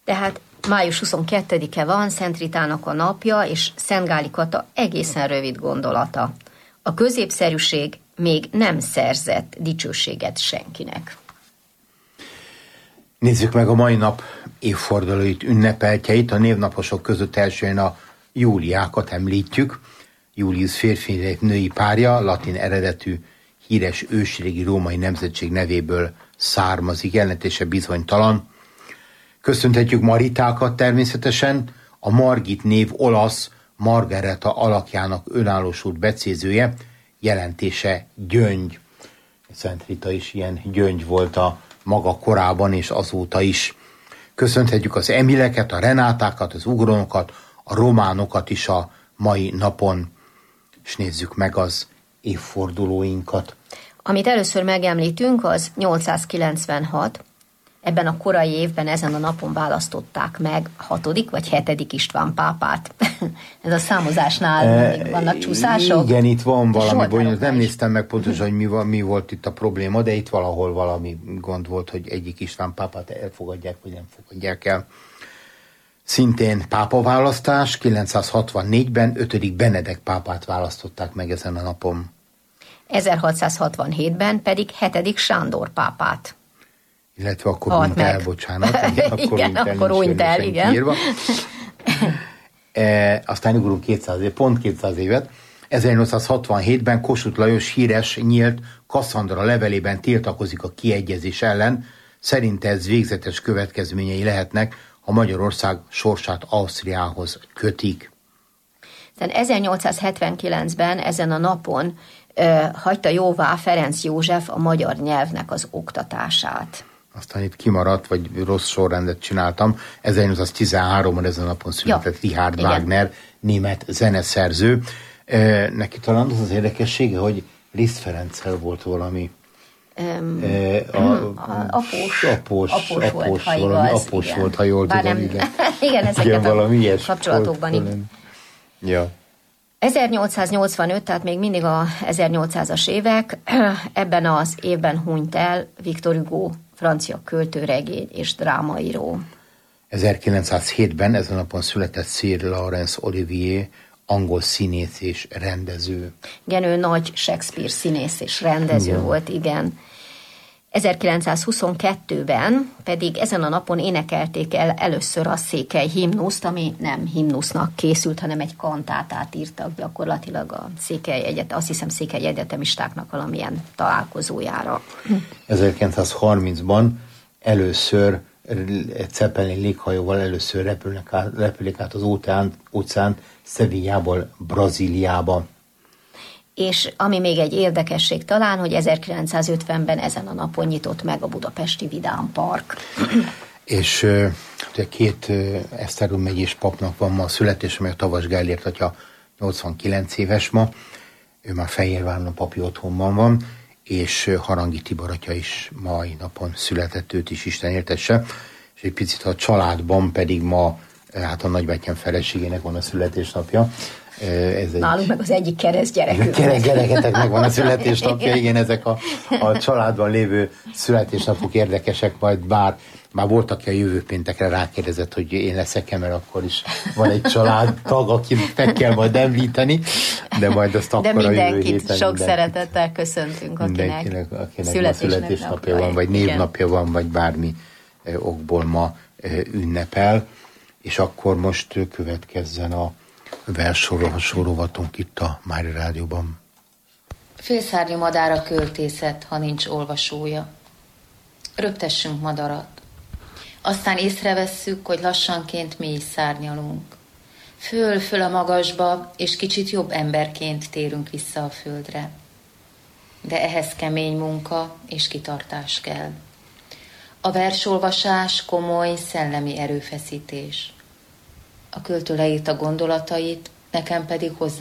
Tehát május 22-e van, Szent Ritának a napja, és Szent Gáli Kata egészen rövid gondolata. A középszerűség még nem szerzett dicsőséget senkinek. Nézzük meg a mai nap évfordulóit, ünnepeltjeit. A névnaposok között elsően a Júliákat említjük. Julius férfi női párja, latin eredetű, híres ősrégi római nemzetség nevéből származik, jelentése bizonytalan. Köszönhetjük Maritákat természetesen, a Margit név olasz Margareta alakjának önállósult becézője, jelentése gyöngy. Szent Rita is ilyen gyöngy volt a maga korában és azóta is. Köszönhetjük az Emileket, a Renátákat, az Ugronokat, a Románokat is a mai napon, és nézzük meg az évfordulóinkat. Amit először megemlítünk, az 896. Ebben a korai évben ezen a napon választották meg 6. vagy 7. István pápát. Ez a számozásnál vannak csúszások? Igen, itt van valami bonyolult. Nem néztem meg pontosan, hogy mi volt itt a probléma, de itt valahol valami gond volt, hogy egyik István pápát elfogadják, vagy nem fogadják el. Szintén pápaválasztás, 964-ben 5. Benedek pápát választották meg ezen a napon. 1667-ben pedig 7. Sándor pápát. Illetve akkor hunyt el, bocsánat. Akkor hunyt el, igen. Aztán ugrunk 200 év, pont 200 évet. 1867-ben Kossuth Lajos híres nyílt Kasszandra levelében tiltakozik a kiegyezés ellen. Szerinte ez végzetes következményei lehetnek, ha Magyarország sorsát Ausztriához kötik. 1879-ben ezen a napon hagyta jóvá Ferenc József a magyar nyelvnek az oktatását. Aztán itt kimaradt, vagy rossz sorrendet csináltam. 1813-ban ezen a napon született Richard Wagner, német zeneszerző. Neki talán az érdekessége, hogy Liszt Ferenccel volt valami após volt, ha jól tudom. Igen, ezeket a kapcsolatokban. Ja. 1885, tehát még mindig a 1800-as évek, ebben az évben hunyt el Victor Hugo, francia költőregény és drámaíró. 1907-ben ezen a napon született Sir Laurence Olivier, angol színész és rendező. Igen, ő nagy Shakespeare színész és rendező volt, igen. 1922-ben pedig ezen a napon énekelték el először a székely himnuszt, ami nem himnusznak készült, hanem egy kantátát írtak gyakorlatilag a azt hiszem székely egyetemistáknak valamilyen találkozójára. 1930-ban először egy Zeppelin léghajóval először repülik át az óceánt Sevillából Brazíliába. És ami még egy érdekesség talán, hogy 1950-ben ezen a napon nyitott meg a budapesti Vidám Park. És ugye 2 Esztergom megyés papnak van ma a születés, amely a Tavas Gellért atya 89 éves ma. Ő már Fehérváron a papi otthonban van, és Harangi Tibor atya is mai napon született, őt is Isten éltesse. És egy picit a családban pedig ma hát a nagybátyám feleségének van a születésnapja. Nálunk meg az egyik keresztgyerekünk. Gyereketeknek van a születésnapja, igen, ezek a családban lévő születésnapok érdekesek, majd bár már volt, aki a jövő péntekre rákérdezett, hogy én leszek-e, mert akkor is van egy családtag, akit meg kell majd említeni, de majd azt akkor a jövő héten. Sok szeretettel köszöntünk, akinek születésnapja van, vagy névnapja van, vagy bármi okból ma ünnepel, és akkor most következzen a versorolvatunk itt a Mária Rádióban. Félszárnyú madár a költészet, ha nincs olvasója. Röptessünk madarat. Aztán észrevesszük, hogy lassanként mi is szárnyalunk. Föl a magasba, és kicsit jobb emberként térünk vissza a földre. De ehhez kemény munka és kitartás kell. A versolvasás komoly szellemi erőfeszítés. A költő leírta gondolatait, nekem pedig hozzá